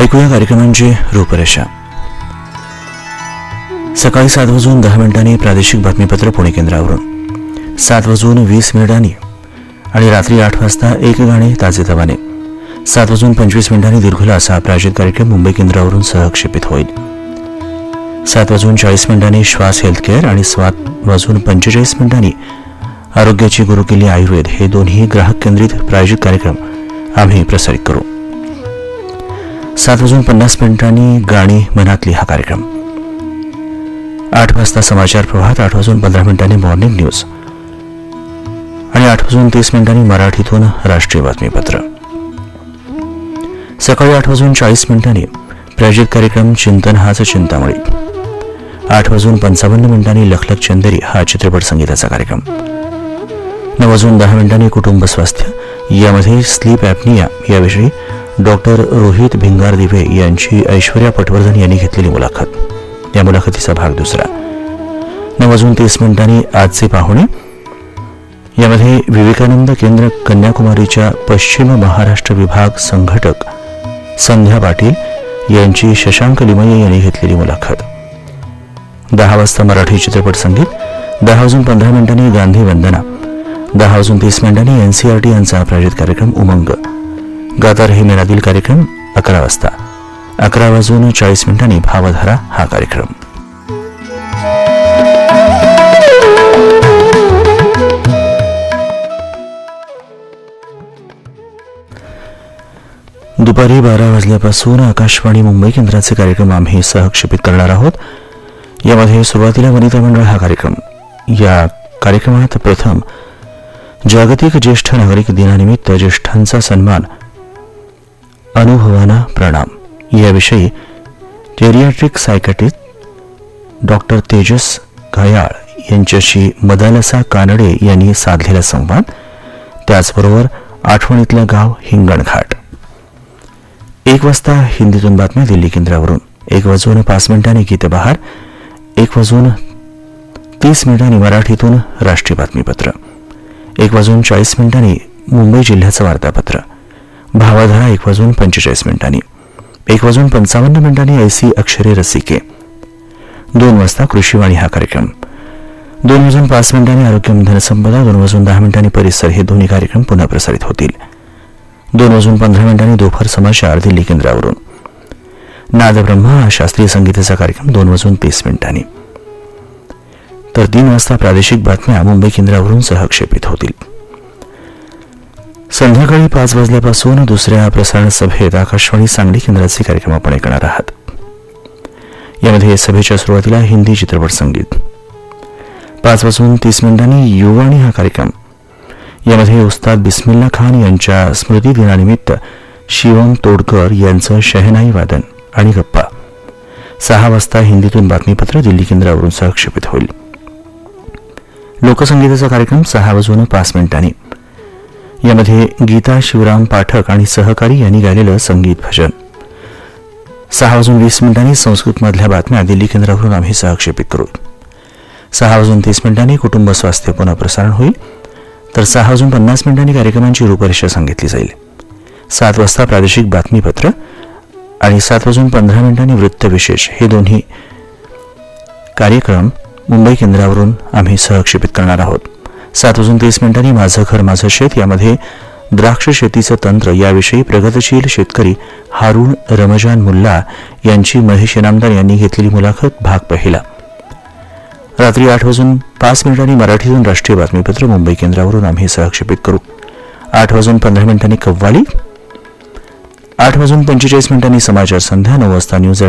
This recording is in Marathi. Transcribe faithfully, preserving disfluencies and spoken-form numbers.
ऐकूया कार्यक्रमांची रूपरेषा. सकाळी सात वाजून दहा मिनिटांनी प्रादेशिक बातमीपत्र पुणे केंद्रावरून, सात वाजून वीस मिनिटांनी आणि रात्री आठ वाजता एक गाणे ताजेतवाने, सात वाजून पंचवीस मिनिटांनी दीर्घला असा प्रायोजित कार्यक्रम मुंबई केंद्रावरून सहक्षेपित होईल. सात वाजून चाळीस मिनिटांनी श्वास हेल्थकेअर आणि सात वाजून पंचेचाळीस मिनिटांनी आरोग्याची गुरुकिल्ली आयुर्वेद हे दोन्ही ग्राहक केंद्रित प्रायोजित कार्यक्रम आम्ही प्रसारित करू. सात वाजून पन्नास मिनिटांनी गाणी मनातली हा कार्यक्रम. आठ वाजता समाचार प्रभात, आठ वाजून पंधरा मिनिटांनी मॉर्निंग न्यूज आणि आठ वाजून तीस मिनिटांनी मराठीतून राष्ट्रीय बातमीपत्र. सकाळी आठ वाजून चाळीस मिनिटांनी प्रायोजित कार्यक्रम चिंतन हाच चिंतामणी. आठ वाजून पंचावन्न मिनिटांनी लखलख चंदेरी हा चित्रपट संगीताचा कार्यक्रम. नऊ वाजून दहा मिनिटांनी कुटुंब स्वास्थ्य, यामध्ये स्लीप ॲपनिया याविषयी डॉक्टर रोहित भिंगारदिवे यांची ऐश्वर्या पटवर्धन यांनी घेतलेली मुलाखत, या मुलाखतीचा भाग दुसरा. नऊ वाजून तीस मिनिटांनी आजचे पाहुणे, यामध्ये विवेकानंद केंद्र कन्याकुमारीच्या पश्चिम महाराष्ट्र विभाग संघटक संध्या पाटील यांची शशांक लिमये यांनी घेतलेली मुलाखत. दहा वाजता मराठी चित्रपट संगीत, दहा वाजून पंधरा मिनिटांनी गांधी वंदना, दहा वाजून तीस मिनिटांनी एनसीआरटी यांचा प्रायोजित कार्यक्रम उमंग, गाता रहे मेरा दिल कार्यक्रम अकरा वाजता. अकरा वाजून चाळीस मिनिटांनी भावधारा हा कार्यक्रम. दुपारी बारा वाजल्यापासून आकाशवाणी मुंबई केंद्राचे कार्यक्रम आम्ही सहक्षेपित करणार आहोत. यामध्ये सुरुवातीला वनिता मंडळ हा कार्यक्रम. या कार्यक्रमात प्रथम जागतिक ज्येष्ठ नागरिक दिनानिमित्त ज्येष्ठांचा सन्मान, अनुभवाना प्रणाम याविषयी जेरियाट्रिक सायकॅट्रिस्ट डॉक्टर तेजस घायाळ यांच्याशी मदालसा कानडे यांनी साधलेला संवाद. त्याचबरोबर आठवणीतलं गाव हिंगणघाट. एक वाजता हिंदीतून बातम्या दिल्ली केंद्रावरून. एक वाजून पाच मिनिटांनी गीतबहार, एक वाजून तीस मिनिटांनी मराठीतून राष्ट्रीय बातमीपत्र, एक वाजून चाळीस मिनिटांनी मुंबई जिल्ह्याचं वार्तापत्र, भावाधारा एक वाजून पंचेचाळीस मिनिटांनी, एक वाजून पंचावन्न मिनिटांनी ऐसी अक्षरे रसिके, दोन वाजता कृषीवाणी हा कार्यक्रम, दोन वाजून पाच मिनिटांनी आरोग्य धनसंपदा, दोन वाजून दहा मिनिटांनी परिसर हे दोन्ही कार्यक्रम पुन्हा प्रसारित होतील. दोन वाजून पंधरा मिनिटांनी दोपहर समाचार दिल्ली केंद्रावरून. नादब्रह्म हा शास्त्रीय संगीताचा कार्यक्रम दोन वाजून तीस मिनिटांनी. तर तीन वाजता प्रादेशिक बातम्या मुंबई केंद्रावरून सहक्षेपित होतील. संध्याकाळी पाच वाजल्यापासून दुसऱ्या प्रसारण सभेत आकाशवाणी सांगली केंद्राचे कार्यक्रम आपण ऐकणार आहात. यामध्ये सभेच्या सुरुवातीला हिंदी चित्रपट संगीत. पाच वाजून तीस मिनिटांनी युवाणी हा कार्यक्रम. यामध्ये उस्ताद बिस्मिल्ला खान यांच्या स्मृती दिनानिमित्त शिवम तोडकर यांचं शहनाई वादन आणि गप्पा. सहा वाजता हिंदीतून बातमीपत्र दिल्ली केंद्रावरून सहक्षेपित होईल. लोकसंगीताचा कार्यक्रम सहा वाजून पाच मिनिटांनी. यामध्ये गीता शिवराम पाठक आणि सहकारी यांनी गायलेलं संगीत भजन. सहा वाजून वीस मिनिटांनी संस्कृतमधल्या बातम्या दिल्ली केंद्रावरून आम्ही सहक्षेपित करू. सहा वाजून तीस मिनिटांनी कुटुंब स्वास्थ्य पुन्हा प्रसारण होईल. तर सहा वाजून पन्नास मिनिटांनी कार्यक्रमांची रूपरेषा सांगितली जाईल. सात वाजता प्रादेशिक बातमीपत्र आणि सात वाजून पंधरा मिनिटांनी वृत्तविशेष हे दोन्ही कार्यक्रम मुंबई केंद्रावरून आम्ही सहक्षेपित करणार आहोत. सात वाजून तीस मिनिटांनी माझं घर माझं शेत, यामध्ये द्राक्ष शेतीचं तंत्र याविषयी प्रगतशील शेतकरी हारून रमजान मुल्ला यांची महेश इनामदार यांनी घेतलेली मुलाखत भाग पहिला. रात्री आठ वाजून पाच मिनिटांनी मराठीतून राष्ट्रीय बातमीपत्र मुंबई केंद्रावरून आम्ही सहक्षेपित करू. आठ वाजून पंधरा मिनिटांनी कव्वाली, आठ वाजून पंचेचाळीस मिनिटांनी समाचार संध्या, नऊ वाजता न्यूज